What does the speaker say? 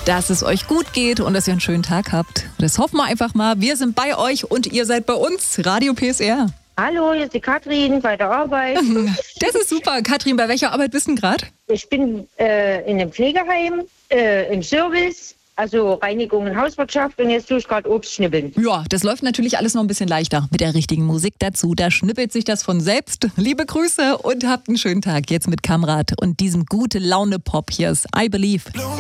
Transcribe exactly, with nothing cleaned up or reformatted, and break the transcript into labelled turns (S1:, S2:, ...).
S1: dass es euch gut geht und dass ihr einen schönen Tag habt. Das hoffen wir einfach mal. Wir sind bei euch und ihr seid bei uns. Radio P S R.
S2: Hallo, hier ist die Katrin bei der Arbeit.
S1: Das ist super. Katrin, bei welcher Arbeit bist du gerade?
S2: Ich bin äh, in einem Pflegeheim, äh, im Service, also Reinigung und Hauswirtschaft, und jetzt tue ich gerade Obst schnippeln.
S1: Ja, das läuft natürlich alles noch ein bisschen leichter mit der richtigen Musik dazu. Da schnippelt sich das von selbst. Liebe Grüße und habt einen schönen Tag jetzt mit Kamrat und diesem gute Laune-Pop. Hier ist I Believe.